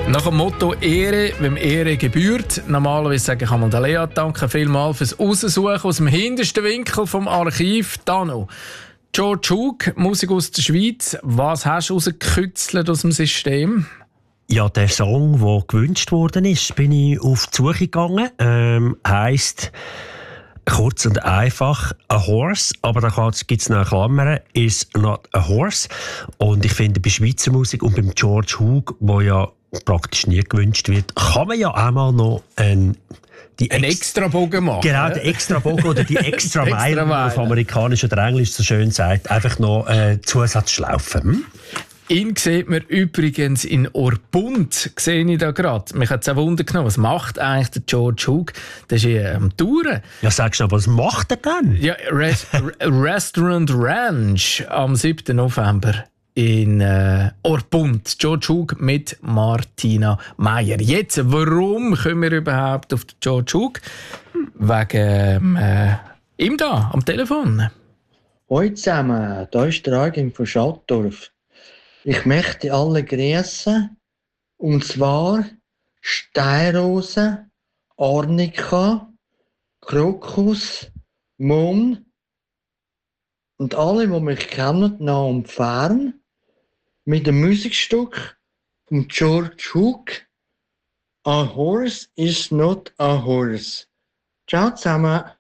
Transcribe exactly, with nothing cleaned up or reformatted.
Nach dem Motto Ehre, wem Ehre gebührt. Normalerweise sage ich einmal der Lea, danke vielmals fürs Raussuchen aus dem hintersten Winkel vom Archiv. Dano, George Hug, Musik aus der Schweiz. Was hast du rausgekützelt aus dem System? Ja, der Song, der gewünscht worden ist, bin ich auf die Suche gegangen. Ähm, heisst kurz und einfach «A Horse», aber da gibt es noch eine Klammer, «is not a horse». Und ich finde, bei Schweizer Musik und beim George Hug, wo ja praktisch nie gewünscht wird, kann man ja auch mal noch ein, die Ein Ex- extra Bogen machen. Genau, den extra Bogen oder die extra Extra Meile, wie man auf Meile. Amerikanisch oder Englisch so schön sagt, einfach noch äh, Zusatzschlaufen. Hm? Ihn sieht man übrigens in Orpund, sehe ich da gerade. Mich hat es auch Wunder genommen, was macht eigentlich der George Hug? Der ist hier am Touren. Ja, sagst du, was macht er denn? Ja, Res- Restaurant Ranch am siebten November in äh, Orpund. George Hug mit Martina Meyer. Jetzt, warum kommen wir überhaupt auf den George Hug? Wegen äh, ihm da, am Telefon. Hallo zusammen, da ist der Eugen von Schattdorf. Ich möchte alle grüßen, und zwar Steinrose, Arnika, Krokus, Mumm und alle, die mich kennen, nah und fern, mit dem Musikstück von George Hug, «A Horse is not a Horse». Ciao zusammen.